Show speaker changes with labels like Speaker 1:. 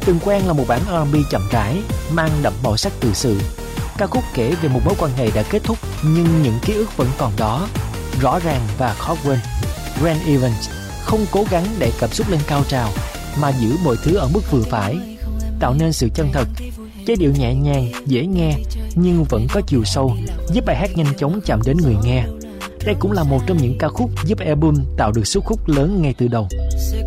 Speaker 1: Từng quen là một bản R&B chậm rãi, mang đậm màu sắc tự sự. Ca khúc kể về một mối quan hệ đã kết thúc nhưng những ký ức vẫn còn đó, rõ ràng và khó quên. Grant Evans không cố gắng đẩy cảm xúc lên cao trào mà giữ mọi thứ ở mức vừa phải, tạo nên sự chân thật. Giai điệu nhẹ nhàng, dễ nghe nhưng vẫn có chiều sâu, giúp bài hát nhanh chóng chạm đến người nghe. Đây cũng là một trong những ca khúc giúp album tạo được sức hút lớn ngay từ đầu.